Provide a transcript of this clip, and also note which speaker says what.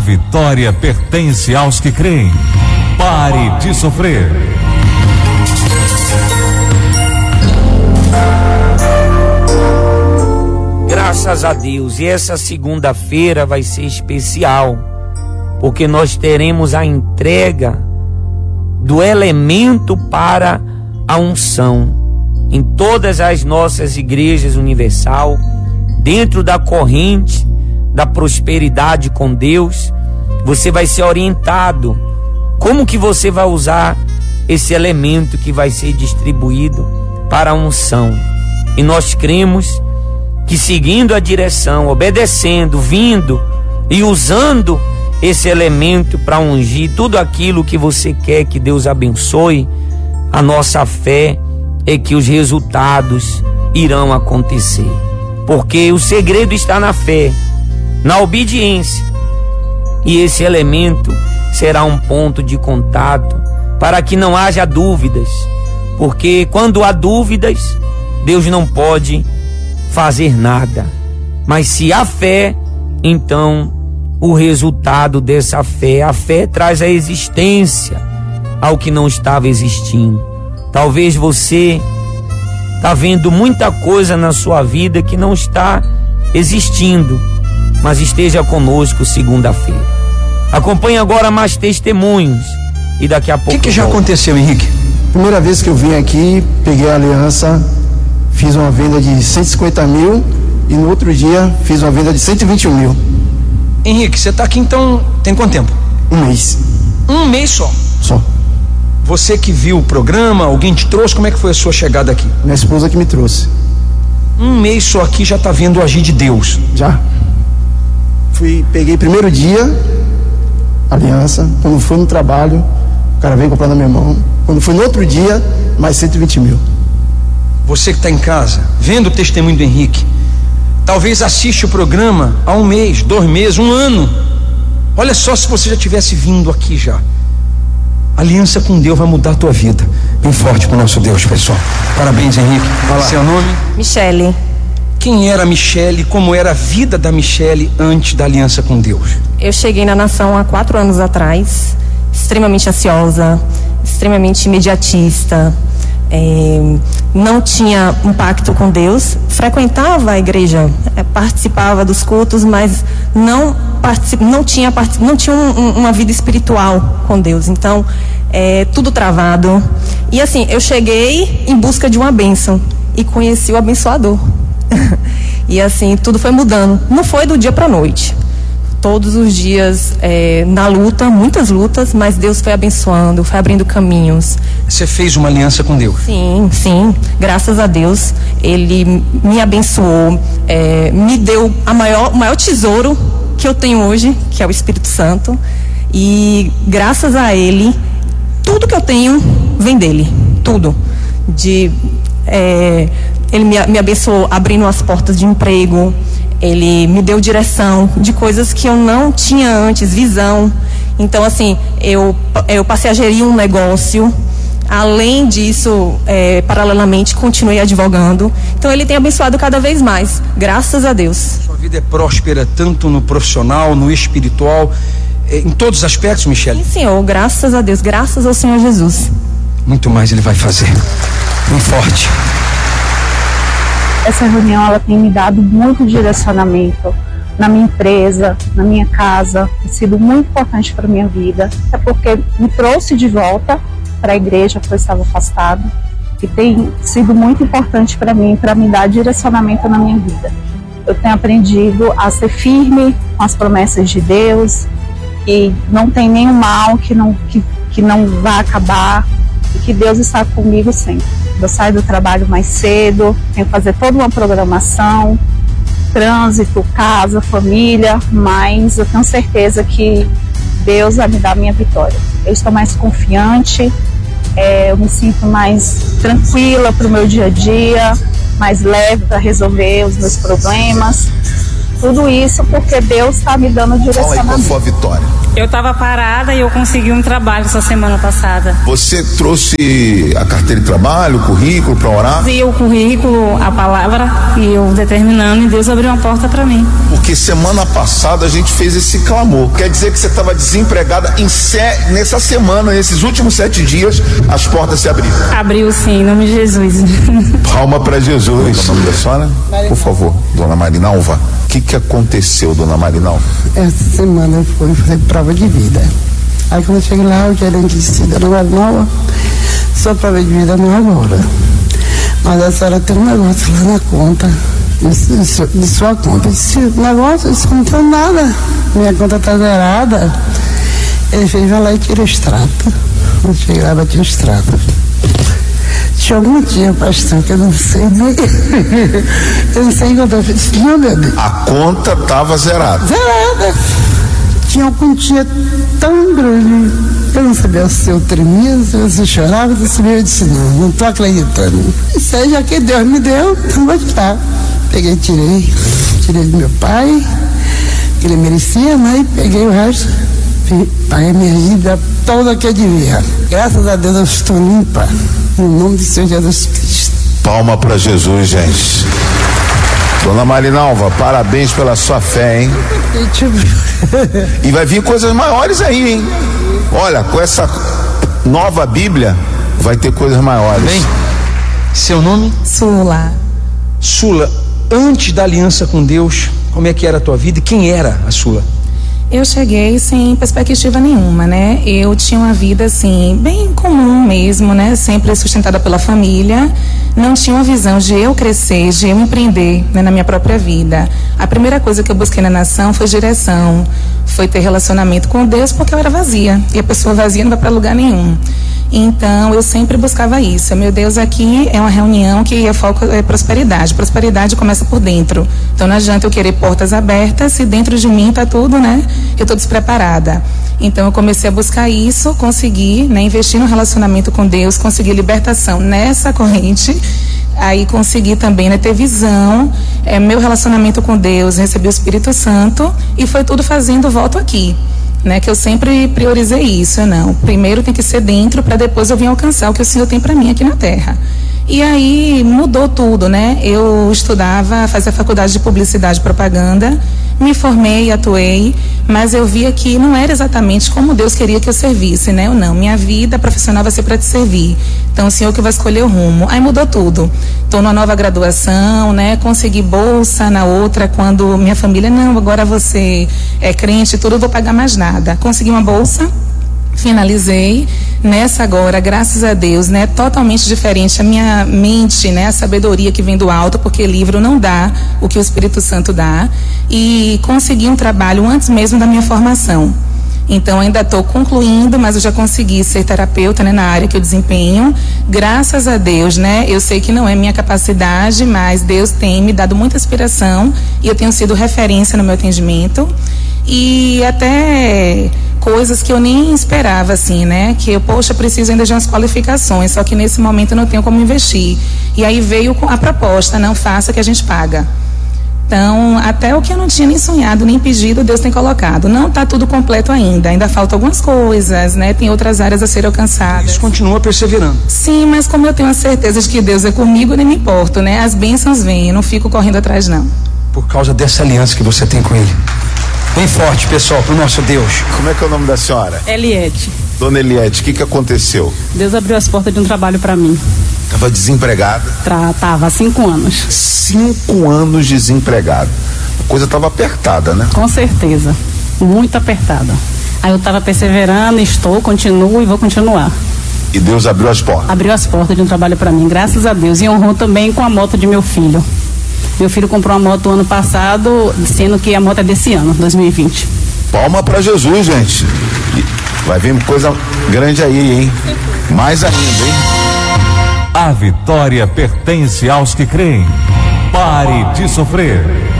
Speaker 1: vitória pertence aos que creem. Pare de sofrer.
Speaker 2: Graças a Deus, e essa segunda-feira vai ser especial, porque nós teremos a entrega do elemento para a unção em todas as nossas igrejas universal, dentro da corrente da prosperidade com Deus. Você vai ser orientado como que você vai usar esse elemento que vai ser distribuído para a unção. E nós cremos que, seguindo a direção, obedecendo, vindo e usando esse elemento para ungir tudo aquilo que você quer que Deus abençoe, a nossa fé é que os resultados irão acontecer. Porque o segredo está na fé, na obediência. E esse elemento será um ponto de contato para que não haja dúvidas. Porque quando há dúvidas, Deus não pode fazer nada. Mas se há fé, então o resultado dessa fé, a fé traz a existência ao que não estava existindo. Talvez você está vendo muita coisa na sua vida que não está existindo, mas esteja conosco segunda-feira. Acompanhe agora mais testemunhos e daqui a pouco...
Speaker 3: O que já aconteceu, Henrique?
Speaker 4: Primeira vez que eu vim aqui, peguei a aliança, fiz uma venda de 150 mil e no outro dia fiz uma venda de 121 mil.
Speaker 3: Henrique, você está aqui então tem quanto tempo?
Speaker 4: Um mês.
Speaker 3: Um mês só?
Speaker 4: Só.
Speaker 3: Você que viu o programa, alguém te trouxe, como é que foi a sua chegada aqui?
Speaker 4: Minha esposa que me trouxe.
Speaker 3: Um mês só aqui já está vendo o agir de Deus?
Speaker 4: Já. Peguei primeiro dia, aliança, quando fui no trabalho, o cara veio comprar na minha mão. Quando foi no outro dia, mais 120 mil.
Speaker 3: Você que está em casa, vendo o testemunho do Henrique, talvez assiste o programa há um mês, 2 meses, 1 ano. Olha só se você já tivesse vindo aqui já. Aliança com Deus vai mudar a tua vida. Bem forte pro nosso Deus, pessoal. Parabéns, Henrique. Seu nome?
Speaker 5: Michele.
Speaker 3: Quem era a Michele? Como era a vida da Michele antes da aliança com Deus?
Speaker 5: Eu cheguei na nação há 4 anos atrás, extremamente ansiosa, extremamente imediatista, não tinha um pacto com Deus, frequentava a igreja, participava dos cultos, mas não tinha uma vida espiritual com Deus. Então, tudo travado. E assim, eu cheguei em busca de uma bênção e conheci o abençoador. E assim, tudo foi mudando. Não foi do dia para a noite. Todos os dias na luta, muitas lutas, mas Deus foi abençoando, foi abrindo caminhos.
Speaker 3: Você fez uma aliança com Deus?
Speaker 5: Sim, graças a Deus, Ele me abençoou, me deu o maior tesouro que eu tenho hoje, que é o Espírito Santo, e graças a Ele, tudo que eu tenho vem dele, tudo. Ele me abençoou abrindo as portas de emprego, Ele me deu direção de coisas que eu não tinha antes, visão. Então, assim, eu passei a gerir um negócio. Além disso, paralelamente, continuei advogando. Então, Ele tem abençoado cada vez mais, graças a Deus.
Speaker 3: Sua vida é próspera tanto no profissional, no espiritual, em todos os aspectos, Michele?
Speaker 5: Sim, Senhor, graças a Deus, graças ao Senhor Jesus.
Speaker 3: Muito mais Ele vai fazer. Bem forte.
Speaker 6: Essa reunião, ela tem me dado muito direcionamento na minha empresa, na minha casa. Tem sido muito importante para a minha vida. É porque me trouxe de volta para a igreja, porque eu estava afastado. E tem sido muito importante para mim, para me dar direcionamento na minha vida. Eu tenho aprendido a ser firme com as promessas de Deus, que não tem nenhum mal que não vai acabar, e que Deus está comigo sempre. Eu saio do trabalho mais cedo, tenho que fazer toda uma programação, trânsito, casa, família, mas eu tenho certeza que Deus vai me dar a minha vitória. Eu estou mais confiante, eu me sinto mais tranquila para o meu dia a dia, mais leve para resolver os meus problemas. Tudo isso porque Deus está me dando
Speaker 7: Fala aí,
Speaker 6: direcionamento.
Speaker 7: qual foi a vitória?
Speaker 8: Eu estava parada e eu consegui um trabalho essa semana passada.
Speaker 7: Você trouxe a carteira de trabalho, o currículo para orar?
Speaker 8: Vi o currículo, a palavra, e eu determinando, e Deus abriu uma porta para mim.
Speaker 7: Porque semana passada a gente fez esse clamor. Quer dizer que você estava desempregada nessa semana, nesses últimos 7 dias, as portas se abriram.
Speaker 8: Abriu sim, em nome de Jesus.
Speaker 7: Palma para Jesus. O nome da senhora? Por favor, dona Marinalva. O que aconteceu, dona Marinalva?
Speaker 9: Essa semana eu fui fazer prova de vida. Aí quando eu cheguei lá, o gerente disse, dona Marinalva, sua prova de vida não é agora. Mas a senhora tem um negócio lá na conta, de sua conta. Eu disse, negócio? Isso não tem nada. Minha conta está zerada. Ele fez, vai lá e tira o extrato. Eu cheguei lá, bati o extrato. Tinha algum dia, pastor, que eu não sei nem. Eu não sei quando eu fiz. Não, meu Deus.
Speaker 7: A conta estava zerada.
Speaker 9: Zerada. Tinha uma quantia tão grande. Eu não sabia se eu tremia, se eu chorava, se eu sabia. Eu disse, não estou acreditando. Isso aí, já que Deus me deu, então vou tirar. Peguei, tirei do meu pai, que ele merecia, né? E peguei o resto. Paguei minha dívida toda que eu devia. Graças a Deus eu estou limpa. Em nome do Senhor Jesus Cristo.
Speaker 7: Palma para Jesus, gente. Dona Marinalva, parabéns pela sua fé, hein? E vai vir coisas maiores aí, hein? Olha, com essa nova Bíblia, vai ter coisas maiores.
Speaker 3: Bem, seu nome?
Speaker 5: Sula.
Speaker 3: Sula, antes da aliança com Deus, como é que era a tua vida e quem era a Sula?
Speaker 10: Eu cheguei sem perspectiva nenhuma, né? Eu tinha uma vida, assim, bem comum mesmo, né? Sempre sustentada pela família. Não tinha uma visão de eu crescer, de eu empreender, né, na minha própria vida. A primeira coisa que eu busquei na nação foi direção, foi ter relacionamento com Deus, porque eu era vazia. E a pessoa vazia não vai para lugar nenhum. Então, eu sempre buscava isso. Meu Deus, aqui é uma reunião que o foco é prosperidade. Prosperidade começa por dentro. Então, não adianta eu querer portas abertas se dentro de mim está tudo, né? Eu estou despreparada. Então, eu comecei a buscar isso, consegui, né, investir no relacionamento com Deus, consegui libertação nessa corrente. Aí consegui também, né, ter visão, meu relacionamento com Deus, recebi o Espírito Santo e foi tudo fazendo volta aqui. Né, que eu sempre priorizei isso, não. Primeiro tem que ser dentro para depois eu vir alcançar o que o Senhor tem para mim aqui na terra. E aí mudou tudo, né? Eu estudava, fazia faculdade de publicidade e propaganda, me formei, atuei, mas eu via que não era exatamente como Deus queria que eu servisse, né? Eu não, minha vida profissional vai ser para te servir. Então o Senhor que vai escolher o rumo. Aí mudou tudo. Estou numa nova graduação, né? Consegui bolsa na outra quando minha família, não, agora você é crente, tudo, eu vou pagar mais nada. Consegui uma bolsa. Finalizei nessa agora, graças a Deus, né? Totalmente diferente a minha mente, né? A sabedoria que vem do alto, porque livro não dá o que o Espírito Santo dá. E consegui um trabalho antes mesmo da minha formação. Então ainda estou concluindo, mas eu já consegui ser terapeuta, né, na área que eu desempenho. Graças a Deus, né? Eu sei que não é minha capacidade, mas Deus tem me dado muita inspiração e eu tenho sido referência no meu atendimento. E até coisas que eu nem esperava, assim, né? Que eu, poxa, preciso ainda de umas qualificações, só que nesse momento eu não tenho como investir. E aí veio a proposta, não faça que a gente paga. Então, até o que eu não tinha nem sonhado, nem pedido, Deus tem colocado. Não está tudo completo ainda faltam algumas coisas, né? Tem outras áreas a serem alcançadas.
Speaker 3: Isso continua perseverando.
Speaker 10: Sim, mas como eu tenho a certeza de que Deus é comigo, eu nem me importo, né? As bênçãos vêm, eu não fico correndo atrás, não.
Speaker 3: Por causa dessa aliança que você tem com Ele. Bem forte, pessoal, pro nosso Deus.
Speaker 7: Como é que é o nome da senhora?
Speaker 8: Eliette.
Speaker 7: Dona Eliette, o que aconteceu?
Speaker 8: Deus abriu as portas de um trabalho para mim.
Speaker 7: Estava desempregada?
Speaker 8: Tava há 5 anos.
Speaker 7: 5 anos desempregada. A coisa estava apertada, né?
Speaker 8: Com certeza. Muito apertada. Aí eu estava perseverando, continuo e vou continuar.
Speaker 7: E Deus abriu as portas?
Speaker 8: Abriu as portas de um trabalho para mim, graças a Deus. E honrou também com a moto de meu filho. Meu filho comprou uma moto ano passado, sendo que a moto é desse ano, 2020.
Speaker 7: Palma para Jesus, gente. Vai vir coisa grande aí, hein? Mais ainda, hein?
Speaker 1: A vitória pertence aos que creem. Pare de sofrer.